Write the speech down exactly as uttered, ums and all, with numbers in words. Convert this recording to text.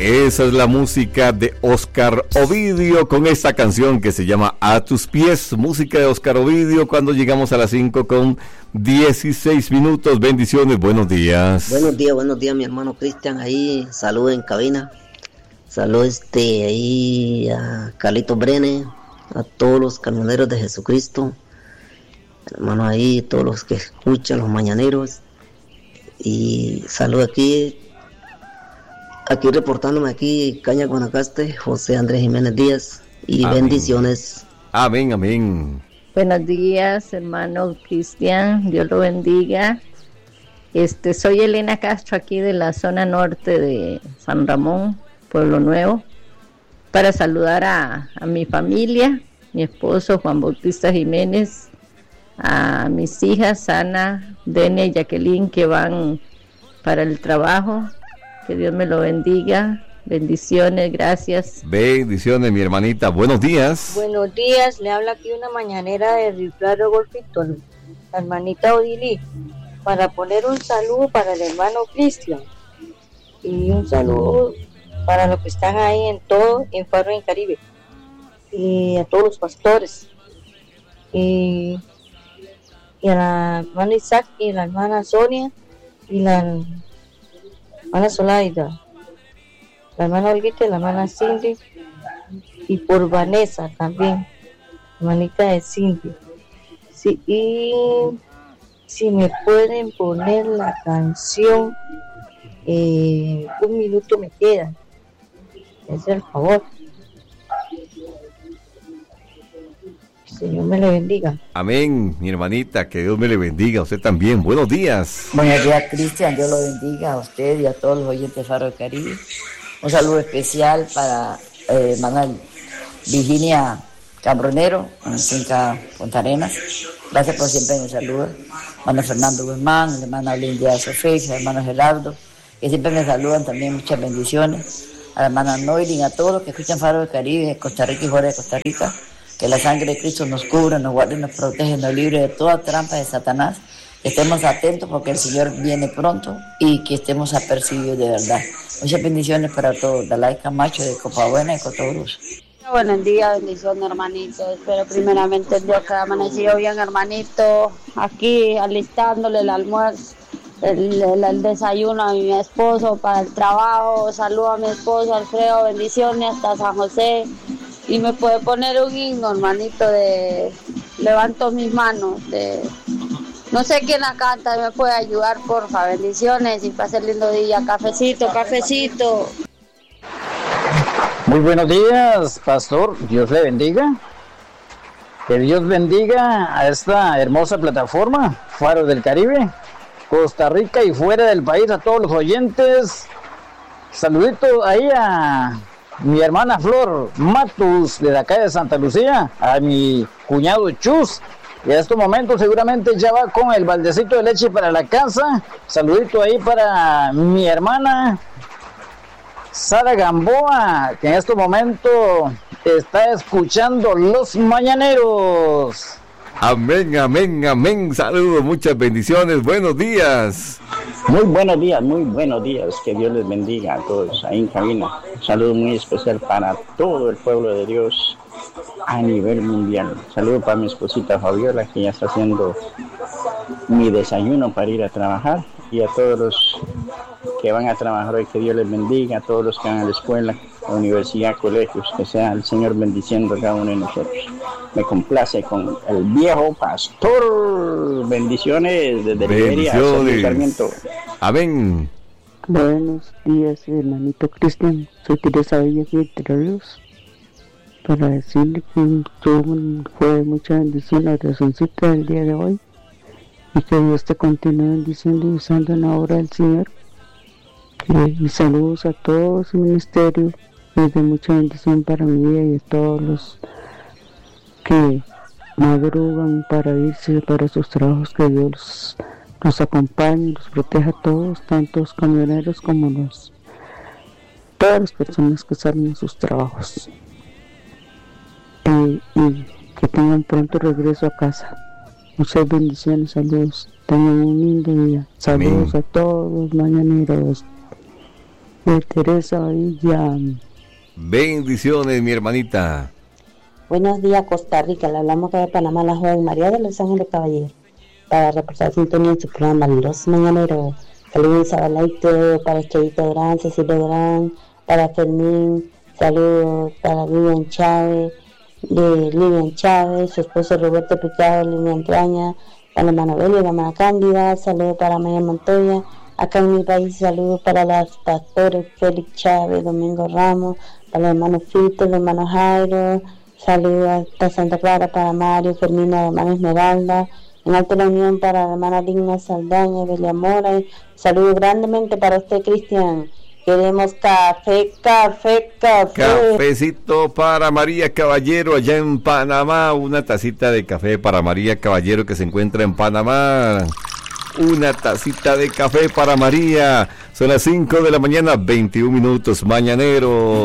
Esa es la música de Oscar Ovidio con esta canción que se llama A tus pies, música de Oscar Ovidio cuando llegamos a las cinco con dieciséis minutos. Bendiciones, buenos días. Buenos días, buenos días mi hermano Cristian, ahí salud en cabina, salud este ahí a Carlito Brene, a todos los camioneros de Jesucristo, hermano ahí, todos los que escuchan los mañaneros, y salud aquí. Aquí reportándome aquí, Caña Guanacaste, José Andrés Jiménez Díaz, y amén. Bendiciones. Amén, amén. Buenos días, hermano Cristian, Dios lo bendiga. Este, soy Elena Castro, aquí de la zona norte de San Ramón, Pueblo Nuevo, para saludar a, a mi familia, mi esposo Juan Bautista Jiménez, a mis hijas Ana, Dene y Jacqueline, que van para el trabajo. Que Dios me lo bendiga. Bendiciones, gracias. Bendiciones, mi hermanita. Buenos días. Buenos días. Le habla aquí una mañanera de Río Claro, Golfito, la hermanita Odili, para poner un saludo para el hermano Cristian y un saludo para los que están ahí en todo, en Faro en Caribe, y a todos los pastores, y, y a la hermana Isaac y la hermana Sonia y la hermana Zolaida, la hermana Olguita y la hermana Cindy, y por Vanessa también, hermanita de Cindy. Sí, y si me pueden poner la canción eh, Un Minuto Me Queda, es el favor. Señor me le bendiga. Amén, mi hermanita, que Dios me le bendiga, a usted también. Buenos días. Buenos días, Cristian, Dios lo bendiga a usted y a todos los oyentes de Faro del Caribe. Un saludo especial para eh, hermana Virginia Cambronero, en Finca Punta Arenas. Gracias por siempre me saluda. Hermano Fernando Guzmán, la hermana Olindia Sofía, el hermano Gerardo, que siempre me saludan también, muchas bendiciones. A la hermana Noilin, a todos los que escuchan Faro del Caribe, de Costa Rica y fuera de Costa Rica. Que la sangre de Cristo nos cubra, nos guarde, nos protege, nos libre de toda trampa de Satanás. Que estemos atentos porque el Señor viene pronto y que estemos apercibidos de verdad. Muchas bendiciones para todos. Dalai Camacho de Copabuena y Cotobruz. Buenos días, bendiciones, hermanito. Espero primeramente el Dios que ha amanecido bien, hermanito. Aquí alistándole el almuerzo, el, el, el desayuno a mi esposo para el trabajo. Saludo a mi esposo Alfredo, bendiciones hasta San José. Y me puede poner un himno, hermanito, de Levanto mis manos, de no sé quién la canta, me puede ayudar, porfa, bendiciones y pase el lindo día. Cafecito, cafecito. Muy buenos días, pastor, Dios le bendiga. Que Dios bendiga a esta hermosa plataforma, Faro del Caribe, Costa Rica y fuera del país, a todos los oyentes. Saluditos ahí a mi hermana Flor Matus de acá de Santa Lucía, a mi cuñado Chus, y en estos momentos seguramente ya va con el baldecito de leche para la casa. Saludito ahí para mi hermana Sara Gamboa, que en este momento está escuchando Los Mañaneros. Amén, amén, amén. Saludos, muchas bendiciones. Buenos días. Muy buenos días, muy buenos días. Que Dios les bendiga a todos ahí en cabina. Un saludo muy especial para todo el pueblo de Dios a nivel mundial. Saludo para mi esposita Fabiola, que ya está haciendo mi desayuno para ir a trabajar. Y a todos los que van a trabajar hoy, que Dios les bendiga. A todos los que van a la escuela, universidad, colegios, que sea el Señor bendiciendo a cada uno de nosotros. Me complace con el viejo pastor. Bendiciones desde Liberia. Bendiciones. Amén. Buenos días, hermanito Cristian. Soy Teresa Villa aquí de Terreros, para decirle que tuvo fue de mucha bendición la oracióncita del día de hoy, y que Dios te continúe bendiciendo y usando en la obra del Señor. Y, y saludos a todo su ministerio. Es de mucha bendición para mi vida y a todos los que madrugan para irse para sus trabajos. Que Dios los, los acompañe, los proteja a todos, tanto los camioneros como los todas las personas que salen a sus trabajos, y, y que tengan pronto regreso a casa. Muchas bendiciones, saludos, tengan un lindo día. Saludos. Amén. A todos los mañaneros. de Teresa Villa. Bendiciones, mi hermanita. Buenos días, Costa Rica. Le hablamos acá de Panamá, la joven María de Los Ángeles Caballero, para reportar sintonía en su programa Los Mañaneros. Saludos a Sabalaito, para Chayito Durán, Cecilia Durán, para Fermín. Saludos para Lilian Chávez, de Lilian Chávez, su esposo Roberto Picado, Lilian Traña, para la hermana Beli, la hermana Cándida. Saludos para Maya Montoya. Acá en mi país, saludos para los pastores Félix Chávez, Domingo Ramos, para los hermanos Fito, los hermanos Jairo. Saludos hasta Santa Clara para Mario, Fermina, la hermana Esmeralda. En Alto La Unión para la hermana Digna Saldaña, Belia Mora. Saludos grandemente para usted, Cristian. Queremos café, café, café. Cafecito para María Caballero allá en Panamá. Una tacita de café para María Caballero que se encuentra en Panamá. Una tacita de café para María. Son las cinco de la mañana, veintiún minutos, mañanero.